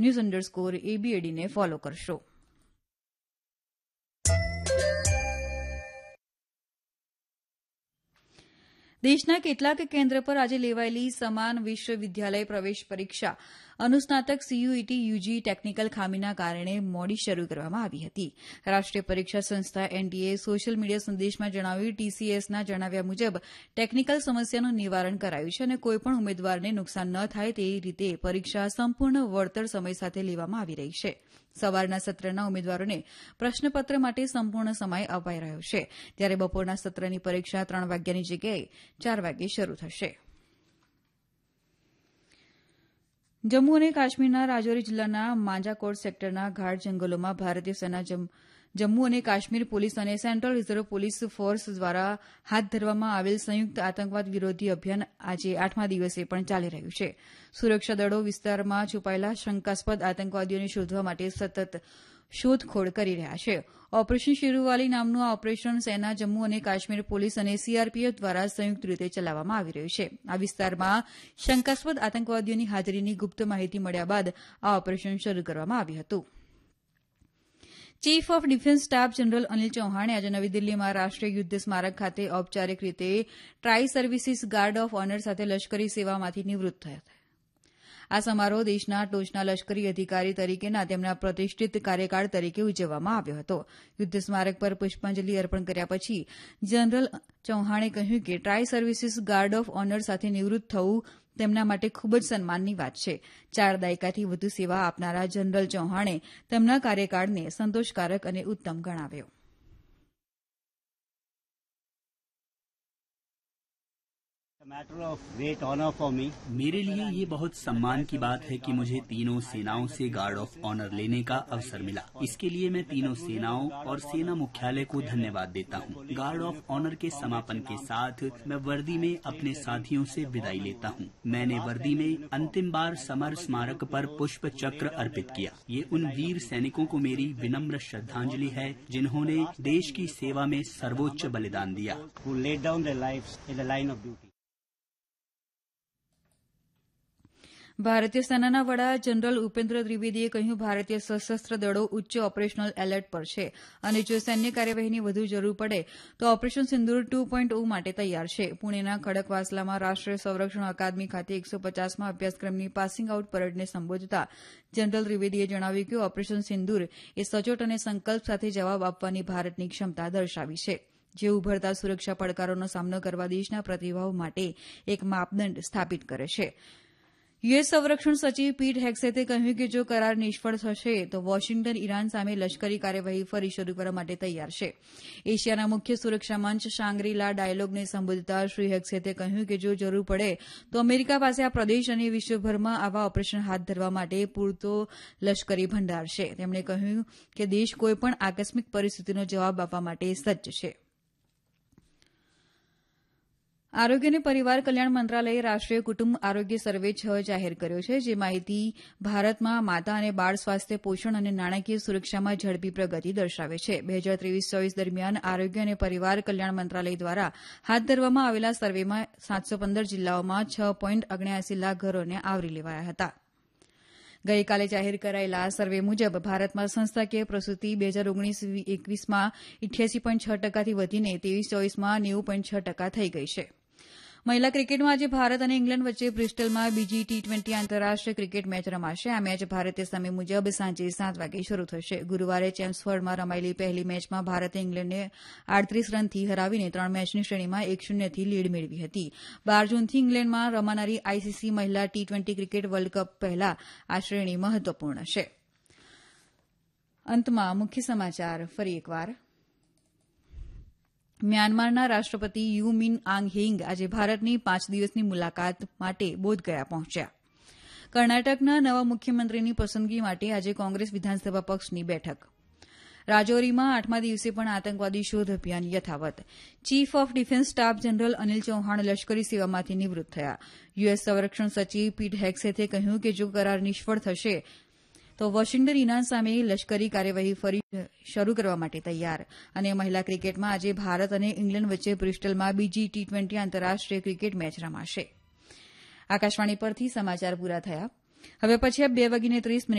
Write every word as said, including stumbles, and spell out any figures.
News underscore એબીએડીને follow કરશો. દેશના કેટલાક કેન્દ્ર પર આજે લેવાયેલી સમાન વિશ્વવિદ્યાલય પ્રવેશ પરીક્ષા અનુસ્નાતક સીયુઈટી યુજી ટેકનિકલ ખામીના કારણે મોડી શરૂ કરવામાં આવી હતી. રાષ્ટ્રીય પરીક્ષા સંસ્થા એનટીએ સોશિયલ મીડિયા સંદેશમાં જણાવ્યું ટીસીએસના જણાવ્યા મુજબ ટેકનિકલ સમસ્યાનું નિવારણ કરાયું છે અને કોઈપણ ઉમેદવારને નુકસાન ન થાય તે રીતે પરીક્ષા સંપૂર્ણ વળતર સમય સાથે લેવામાં આવી રહી છે. સવારના સત્રના ઉમેદવારોને પ્રશ્નપત્ર માટે સંપૂર્ણ સમય અપાઈ રહ્યો છે, ત્યારે બપોરના સત્રની પરીક્ષા ત્રણ વાગ્યાની જગ્યાએ ચાર વાગ્યે શરૂ થશે. જમ્મુ અને કાશ્મીરના રાજૌરી જિલ્લાના માંજાકોટ સેક્ટરના ગાઢ જંગલોમાં ભારતીય સેના જમ્મુ અને કાશ્મીર પોલીસ અને સેન્ટ્રલ રિઝર્વ પોલીસ ફોર્સ દ્વારા હાથ ધરવામાં આવેલ સંયુક્ત આતંકવાદ વિરોધી અભિયાન આજે આઠમા દિવસે પણ ચાલી રહ્યું છે. સુરક્ષા દળો વિસ્તારમાં છુપાયેલા શંકાસ્પદ આતંકવાદીઓને શોધવા માટે સતત શોધખોળ કરી રહ્યા છે. ઓપરેશન શિરુવાલી નામનું આ ઓપરેશન સેના, જમ્મુ અને કાશ્મીર પોલીસ અને સીઆરપીએફ દ્વારા સંયુક્ત રીતે ચલાવવામાં આવી રહ્યું છે. આ વિસ્તારમાં શંકાસ્પદ આતંકવાદીઓની હાજરીની ગુપ્ત માહિતી મળ્યા બાદ આ ઓપરેશન શરૂ કરવામાં આવ્યું હતું. Chief of defence staff general Anil ચૌહાણે આજે નવી દિલ્હીમાં રાષ્ટ્રીય યુદ્ધ સ્મારક ખાતે ઔપચારિક રીતે try services guard of honour સાથે લશ્કરી સેવામાંથી નિવૃત્ત થયા. આ સમારોહ દેશના ટોચના લશ્કરી અધિકારી તરીકેના તેમના પ્રતિષ્ઠિત કાર્યકાળ તરીકે ઉજવવામાં આવ્યો હતો. યુદ્ધ સ્મારક પર પુષ્પાંજલિ અર્પણ કર્યા પછી જનરલ ચૌહાણે કહ્યું કે try services guard of honour સાથે નિવૃત્ત થવું તેમના માટે ખૂબ જ સન્માનની વાત છે. ચાર દાયકાથી વધુ સેવા આપનારા જનરલ ચૌહાણે તેમના કાર્યકાળને સંતોષકારક અને ઉત્તમ ગણાવ્યો. मेरे लिए ये बहुत सम्मान की बात है कि मुझे तीनों सेनाओं से गार्ड ऑफ ऑनर लेने का अवसर मिला. इसके लिए मैं तीनों सेनाओं और सेना मुख्यालय को धन्यवाद देता हूँ. गार्ड ऑफ ऑनर के समापन के साथ मैं वर्दी में अपने साथियों से विदाई लेता हूँ. मैंने वर्दी में अंतिम बार समर स्मारक पर पुष्प चक्र अर्पित किया. ये उन वीर सैनिकों को मेरी विनम्र श्रद्धांजलि है जिन्होंने देश की सेवा में सर्वोच्च बलिदान दिया. ભારતીય સેનાના વડા જનરલ ઉપેન્દ્ર ત્રિવેદીએ કહ્યું, ભારતીય સશસ્ત્ર દળો ઉચ્ચ ઓપરેશનલ એલર્ટ પર છે અને જો સૈન્ય કાર્યવાહીની વધુ જરૂર પડે તો ઓપરેશન સિંદૂર ટુ પોઈન્ટ ઓ માટે તૈયાર છે. પુણેના ખડકવાસલામાં રાષ્ટ્રીય સંરક્ષણ અકાદમી ખાતે એકસો પચાસમાં અભ્યાસક્રમની પાસિંગ આઉટ પરેડને સંબોધતા જનરલ ત્રિવેદીએ જણાવ્યું કે ઓપરેશન સિંદૂર એ સચોટ અને સંકલ્પ સાથે જવાબ આપવાની ભારતની ક્ષમતા દર્શાવી છે, જે ઉભરતા સુરક્ષા પડકારોનો સામનો કરવા દેશના પ્રતિભાવ માટે એક માપદંડ સ્થાપિત કરે છે. યુએસ સંરક્ષણ સચિવ પીટ હેગ્સેથે કહ્યું કે જો કરાર નિષ્ફળ થશે તો વોશિંગ્ટન ઈરાન સામે લશ્કરી કાર્યવાહી ફરી શરૂ કરવા માટે તૈયાર છે. એશિયાના મુખ્ય સુરક્ષા મંચ શાંગ્રી-લા ડાયલોગને સંબોધતા શ્રી હેગ્સેથે કહ્યું કે જો જરૂર પડે તો અમેરિકા પાસે આ પ્રદેશ અને વિશ્વભરમાં આવા ઓપરેશન હાથ ધરવા માટે પૂરતો લશ્કરી ભંડાર છે. તેમણે કહ્યું કે દેશ કોઈપણ આકસ્મિક પરિસ્થિતિનો જવાબ આપવા માટે સજ્જ છે. આરોગ્ય અને પરિવાર કલ્યાણ મંત્રાલયે રાષ્ટ્રીય કુટુંબ આરોગ્ય સર્વે છ જાહેર કર્યો છે, જે માહિતી ભારતમાં માતા અને બાળ સ્વાસ્થ્ય, પોષણ અને નાણાકીય સુરક્ષામાં ઝડપી પ્રગતિ દર્શાવે છે. બે હજાર ત્રેવીસ ચોવીસ દરમિયાન આરોગ્ય અને પરિવાર કલ્યાણ મંત્રાલય દ્વારા હાથ ધરવામાં આવેલા સર્વેમાં સાતસો પંદર જિલ્લાઓમાં છ પોઈન્ટ ઓગણ્યાસી લાખ ઘરોને આવરી લેવાયા હતા. ગઈકાલે જાહેર કરાયેલા આ સર્વે મુજબ ભારતમાં સંસ્થાકીય પ્રસૂતિ બે હજાર ઓગણીસ એકવીસમાં ઇઠ્યાસી પોઈન્ટ છ ટકાથી વધીને ત્રેવીસ ચોવીસમાં નેવું પોઈન્ટ છ ટકા થઈ ગઈ છે. મહિલા ક્રિકેટમાં આજે ભારત અને ઇંગ્લેન્ડ વચ્ચે બ્રિસ્ટલમાં બીજી ટી ટ્વેન્ટી આંતરરાષ્ટ્રીય ક્રિકેટ મેચ રમાશે. આ મેચ ભારતીય સમય મુજબ સાંજે સાત વાગે શરૂ થશે. ગુરૂવારે ચેમ્સફર્ડમાં રમાયેલી પહેલી મેચમાં ભારતે ઇંગ્લેન્ડને આડત્રીસ રનથી હરાવીને ત્રણ મેચની શ્રેણીમાં એક શૂન્યથી લીડ મેળવી હતી. બાર જૂનથી ઇંગ્લેન્ડમાં રમાનારી આઈસીસી મહિલા T twenty cricket world cup પહેલા આ શ્રેણી મહત્વપૂર્ણ છે. અંતમાં મુખ્ય સમાચાર ફરી એકવાર. મ્યાનમારના રાષ્ટ્રપતિ યુ મિન આંગ હેઇંગ આજે ભારતની પાંચ દિવસની મુલાકાત માટે બોધગયા પહોંચ્યા. કર્ણાટકના નવા મુખ્યમંત્રીની પસંદગી માટે આજે કોંગ્રેસ વિધાનસભા પક્ષની બેઠક. રાજૌરીમાં આઠમા દિવસે પણ આતંકવાદી શોધ અભિયાન યથાવત. Chief of defence staff general Anil Chauhan લશ્કરી સેવામાંથી નિવૃત્ત થયા. યુએસ સંરક્ષણ સચિવ પીટ હેગ્સેથે કહ્યું કે જો કરાર નિષ્ફળ થશે તો વોશિંગ્ટન ઈરાન સામે લશ્કરી કાર્યવાહી ફરી શરૂ કરવા માટે તૈયાર. અને મહિલા ક્રિકેટમાં આજે ભારત અને ઇંગ્લેન્ડ વચ્ચે બ્રિસ્ટલમાં બીજી ટી ટ્વેન્ટી આંતરરાષ્ટ્રીય ક્રિકેટ મેચ રમાશે. આકાશવાણી પરથી સમાચાર પૂરા થયા. હવે પછી બે વાગીને ત્રીસ મિનિટ